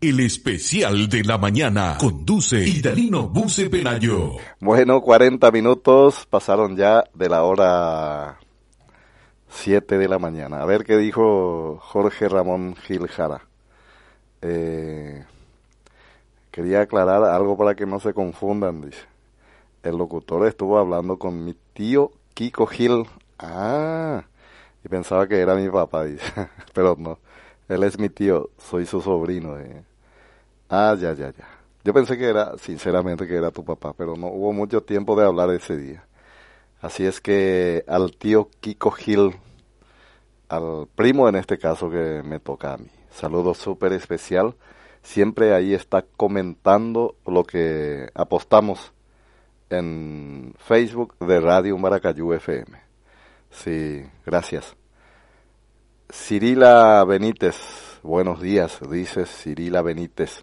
El especial de la mañana. Conduce Idalino Buce Pelayo. Bueno, 40 minutos pasaron ya de la hora 7 de la mañana. A ver qué dijo Jorge Ramón Gil Jara. Quería aclarar algo para que no se confundan, dice. El locutor estuvo hablando con mi tío Kiko Gil. Y pensaba que era mi papá, dice. Pero no, él es mi tío, soy su sobrino. Ya. Yo pensé que era, sinceramente, que era tu papá, pero no hubo mucho tiempo de hablar ese día. Así es que al tío Kiko Gil, al primo en este caso que me toca a mí, saludo súper especial. Siempre ahí está comentando lo que apostamos en Facebook de Radio Maracayú FM. Sí, gracias. Cirila Benítez, buenos días, dice Cirila Benítez.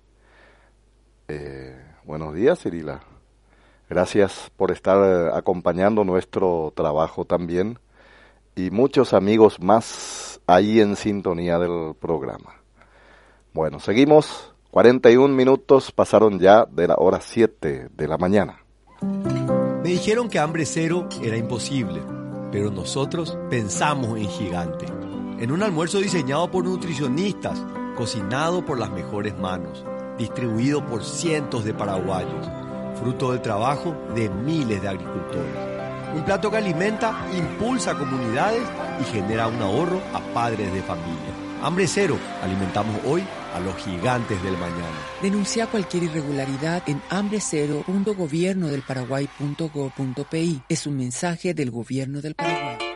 Buenos días, Cirila. Gracias por estar acompañando nuestro trabajo también. Y muchos amigos más ahí en sintonía del programa. Bueno, seguimos. 41 minutos pasaron ya de la hora 7 de la mañana. Me dijeron que hambre cero era imposible, pero nosotros pensamos en gigante. En un almuerzo diseñado por nutricionistas, cocinado por las mejores manos, distribuido por cientos de paraguayos, fruto del trabajo de miles de agricultores. Un plato que alimenta, impulsa comunidades y genera un ahorro a padres de familia. Hambre cero, alimentamos hoy a los gigantes del mañana. Denuncia cualquier irregularidad en hambrecero.gobiernodelparaguay.go.pi. Es un mensaje del Gobierno del Paraguay.